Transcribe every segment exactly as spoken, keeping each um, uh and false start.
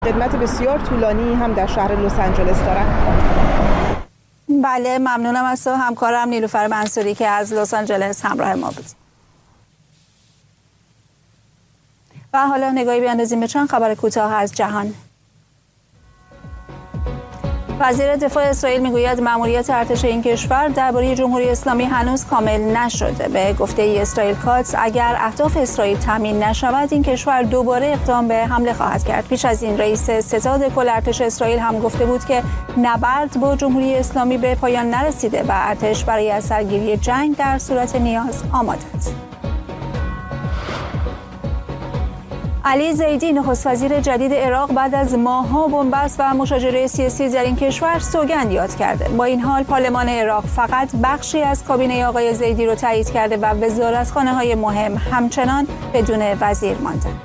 خدمت بسیار طولانی هم در شهر لس آنجلس دارن. بله، ممنونم از تو همکارم نیلوفر منصوری که از لس آنجلس همراه ما بود. و حالا نگاهی بیاندازیم به چند خبر کوتاه از جهان. وزیر دفاع اسرائیل میگوید مأموریت ارتش این کشور درباره جمهوری اسلامی هنوز کامل نشده. به گفته ای اسرائیل کاتس اگر اهداف اسرائیل تامین نشود این کشور دوباره اقدام به حمله خواهد کرد. پیش از این رئیس ستاد کل ارتش اسرائیل هم گفته بود که نبرد با جمهوری اسلامی به پایان نرسیده و ارتش برای از سرگیری جنگ در صورت نیاز آماده است. علی زیدی نخست وزیر جدید عراق بعد از ماه‌ها بنبست و مشاجره سیاسی در این کشور سوگند یاد کرده. با این حال پارلمان عراق فقط بخشی از کابینه آقای زیدی رو تایید کرده و وزارتخانه‌های مهم همچنان بدون وزیر ماندند.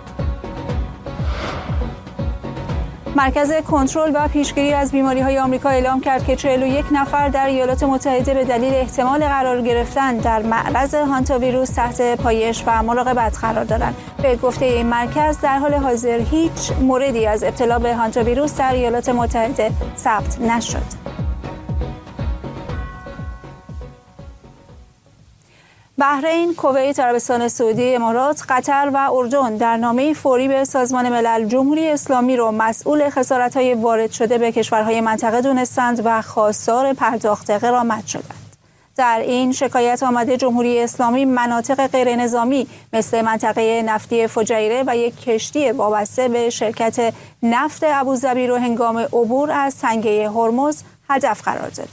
مرکز کنترل و پیشگیری از بیماری‌های آمریکا اعلام کرد که چهل و یک نفر در ایالات متحده به دلیل احتمال قرار گرفتن در معرض هانتا ویروس تحت پایش و مراقبت قرار دارند. به گفته این مرکز در حال حاضر هیچ موردی از ابتلا به هانتا ویروس در ایالات متحده ثبت نشد. بحرین، کویت، عربستان سعودی، امارات، قطر و اردن در نامه فوری به سازمان ملل جمهوری اسلامی را مسئول خسارت‌های وارد شده به کشورهای منطقه دونستند و خواستار پرداخت غرامت شدند. در این شکایت آمده جمهوری اسلامی مناطق غیر نظامی مثل منطقه نفتی فجیره و یک کشتی وابسته به شرکت نفت ابوظبی را هنگام عبور از تنگه هرمز هدف قرار داده.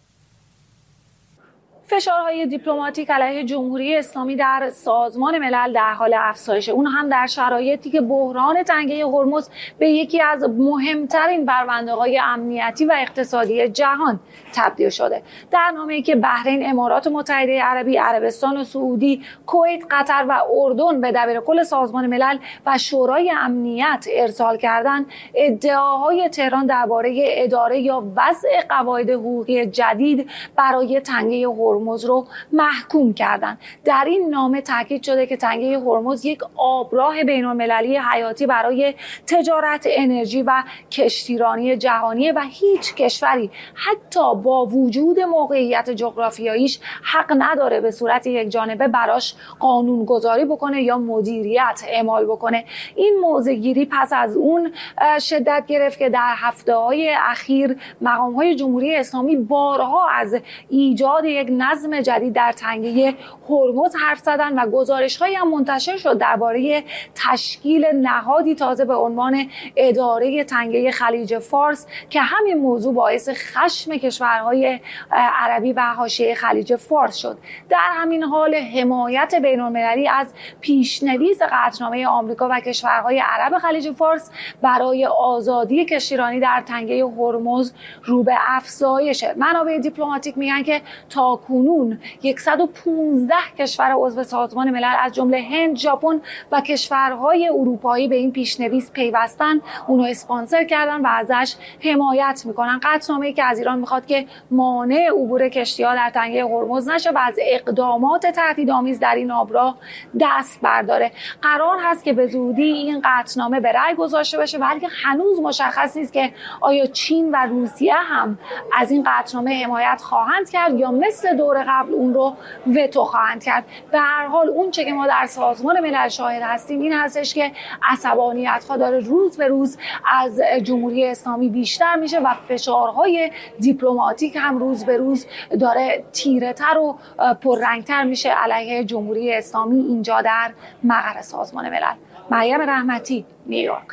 فشارهای دیپلماتیک علیه جمهوری اسلامی در سازمان ملل در حال افزایشه، اون هم در شرایطی که بحران تنگه هرمز به یکی از مهمترین پرونده‌های امنیتی و اقتصادی جهان تبدیل شده. در نامه‌ای که بحرین، امارات متحده عربی، عربستان سعودی، کویت، قطر و اردن به دبیرکل سازمان ملل و شورای امنیت ارسال کردند، ادعاهای تهران درباره اداره یا وضع قواعد حقوقی جدید برای تنگه هرمز هرمز رو محکوم کردند. در این نامه تاکید شده که تنگه هرمز یک آبراه بین‌المللی حیاتی برای تجارت انرژی و کشتیرانی جهانی و هیچ کشوری حتی با وجود موقعیت جغرافیاییش حق نداره به صورت یکجانبه براش قانونگذاری بکنه یا مدیریت اعمال بکنه. این موضع‌گیری پس از اون شدت گرفت که در هفته‌های اخیر مقام‌های جمهوری اسلامی بارها از ایجاد یک نظم جدید در تنگه هرمز حرف زدن و گزارش‌هایی هم منتشر شد درباره تشکیل نهادی تازه به عنوان اداره تنگه خلیج فارس که همین موضوع باعث خشم کشورهای عربی و حاشیه خلیج فارس شد. در همین حال حمایت بین‌المللی از پیشنویس قطعنامه آمریکا و کشورهای عرب خلیج فارس برای آزادی کشتیرانی در تنگه هرمز رو به افزایشه. منابع دیپلماتیک میگن که تا کنون صد و پانزده کشور عضو سازمان ملل از جمله هند، ژاپن و کشورهای اروپایی به این پیشنویس پیوستن، اونو اسپانسر کردن و ازش حمایت میکنن. قطعنامه‌ای که از ایران میخواد که مانع عبور کشتی‌ها در تنگه هرمز نشه و از اقدامات تهدیدآمیز در این آبراه دست برداره. قرار هست که به زودی این قطعنامه به رأی گذاشته بشه، ولی هنوز مشخص نیست که آیا چین و روسیه هم از این قطعنامه حمایت خواهند کرد یا مثل دور قبل اون رو وتو خواهند کرد. به هر حال اون چه که ما در سازمان ملل شاهد هستیم این هستش که عصبانیت‌ها داره روز به روز از جمهوری اسلامی بیشتر میشه و فشارهای دیپلماتیک هم روز به روز داره تیره‌تر و پررنگتر میشه علیه جمهوری اسلامی اینجا در مقر سازمان ملل. مریم رحمتی، نیویورک.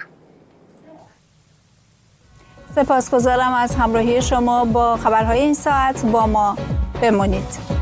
سپاسگزارم از همراهی شما با خبرهای این ساعت. با ما بمانید.